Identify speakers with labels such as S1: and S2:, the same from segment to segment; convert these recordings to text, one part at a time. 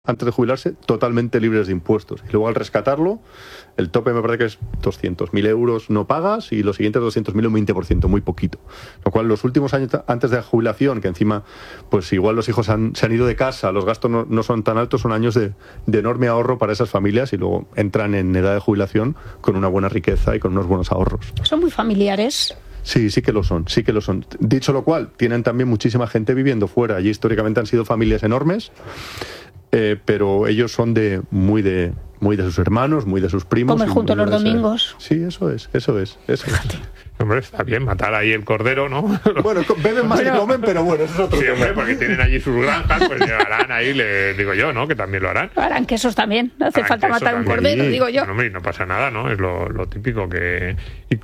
S1: antes de jubilarse, totalmente libres de impuestos. Y luego al rescatarlo, el tope me parece que es 200.000 euros no pagas y los siguientes 200.000 un 20%, muy poquito. Lo cual los últimos años antes de la jubilación, que encima pues igual los hijos se han ido de casa, los gastos no son tan altos, son años de enorme ahorro para esas familias y luego entran en edad de jubilación con una buena riqueza y con unos buenos ahorros.
S2: ¿Son muy familiares?
S1: Sí, sí que lo son. Dicho lo cual, tienen también muchísima gente viviendo fuera. Allí históricamente han sido familias enormes. Pero ellos son muy de sus hermanos, muy de sus primos.
S2: Comen juntos los domingos.
S1: Sí, eso es.
S3: Hombre, está bien matar ahí el cordero, ¿no?
S1: Bueno, beben más que comen, pero bueno, eso es otro tema.
S3: Hombre, porque tienen allí sus granjas, pues llegarán ahí, le digo yo, ¿no? Que también lo harán.
S2: Harán quesos también, no hace falta matar un cordero, digo yo.
S3: Hombre, no pasa nada, ¿no? Es lo típico que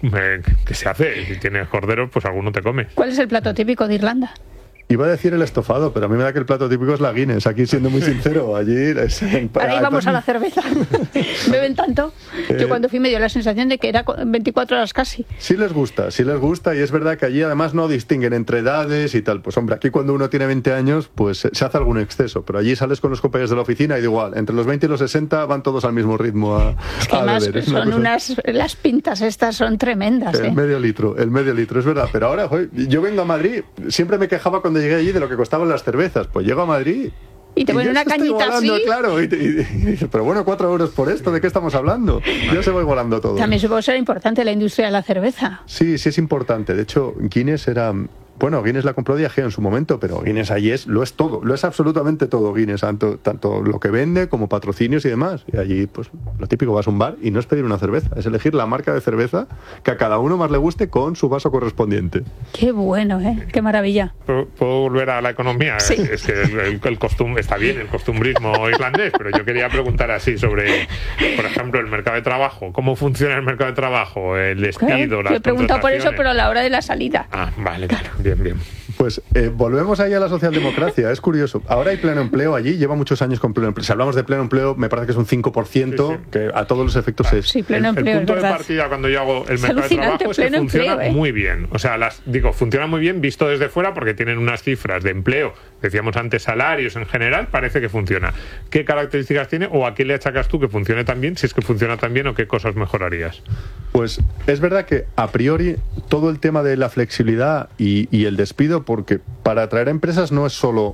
S3: se hace. Si tienes corderos, pues alguno te come.
S2: ¿Cuál es el plato típico de Irlanda?
S1: Iba a decir el estofado, pero a mí me da que el plato típico es la Guinness. Aquí, siendo muy sincero, allí...
S2: Ahora íbamos a la cerveza. ¿Beben tanto? Yo cuando fui me dio la sensación de que era 24 horas casi.
S1: Sí les gusta, y es verdad que allí además no distinguen entre edades y tal. Pues hombre, aquí cuando uno tiene 20 años, pues se hace algún exceso, pero allí sales con los compañeros de la oficina y da igual, entre los 20 y los 60 van todos al mismo ritmo a beber.
S2: Son las pintas estas son tremendas.
S1: El medio litro, es verdad. Pero ahora, yo vengo a Madrid, siempre me quejaba cuando llegué allí de lo que costaban las cervezas. Pues llego a Madrid
S2: y te ponen una cañita así.
S1: Claro, y dices, pero bueno, 4 euros por esto, ¿de qué estamos hablando? Ya se va igualando todo.
S2: También supongo que será importante la industria de la cerveza.
S1: Sí, es importante. De hecho, Guinness era... Bueno, Guinness la compró Diageo en su momento, pero Guinness allí lo es todo, lo es absolutamente todo Guinness, tanto lo que vende como patrocinios y demás. Y allí, pues, lo típico, vas a un bar y no es pedir una cerveza, es elegir la marca de cerveza que a cada uno más le guste con su vaso correspondiente.
S2: Qué bueno, qué maravilla.
S3: ¿Puedo volver a la economía?
S2: Sí.
S3: Es que el costumbre, está bien, el costumbrismo irlandés, pero yo quería preguntar así sobre, por ejemplo, el mercado de trabajo. ¿Cómo funciona el mercado de trabajo? El despido, las
S2: Te he preguntado por eso, pero a la hora de la salida.
S3: Ah, vale,
S2: claro.
S3: Bien.
S1: Pues volvemos ahí a la socialdemocracia, es curioso. Ahora hay pleno empleo allí, lleva muchos años con pleno empleo. Si hablamos de pleno empleo, me parece que es un 5%, sí. Que a todos los efectos es...
S2: Sí, pleno empleo,
S3: el punto de partida cuando yo hago el mercado de trabajo es que funciona muy bien. O sea, funciona muy bien visto desde fuera porque tienen unas cifras de empleo, decíamos antes salarios en general, parece que funciona. ¿Qué características tiene o a qué le achacas tú que funcione tan bien, si es que funciona tan bien o qué cosas mejorarías?
S1: Pues es verdad que a priori todo el tema de la flexibilidad y el despido, porque para atraer a empresas no es solo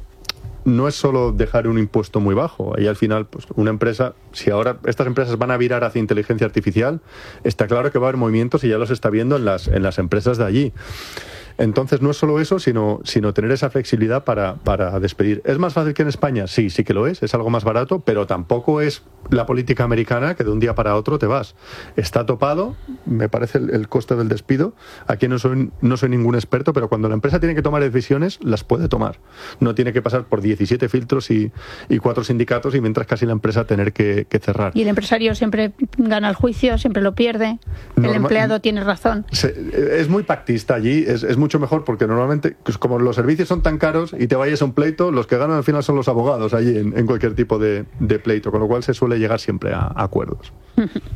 S1: dejar un impuesto muy bajo. Ahí al final, pues una empresa, si ahora estas empresas van a virar hacia inteligencia artificial, está claro que va a haber movimientos y ya los está viendo en las empresas de allí. Entonces no es solo eso, sino tener esa flexibilidad para despedir. ¿Es más fácil que en España? Sí que lo es algo más barato, pero tampoco es la política americana que de un día para otro te vas. Está topado, me parece, el coste del despido. Aquí no soy ningún experto, pero cuando la empresa tiene que tomar decisiones, las puede tomar. No tiene que pasar por 17 filtros y 4 sindicatos y mientras casi la empresa tener que cerrar.
S2: Y el empresario siempre gana el juicio, siempre lo pierde. El empleado tiene razón.
S1: Es muy pactista allí, es mucho mejor porque normalmente, pues como los servicios son tan caros y te vayas a un pleito, los que ganan al final son los abogados allí en cualquier tipo de pleito, con lo cual se suele llegar siempre a acuerdos.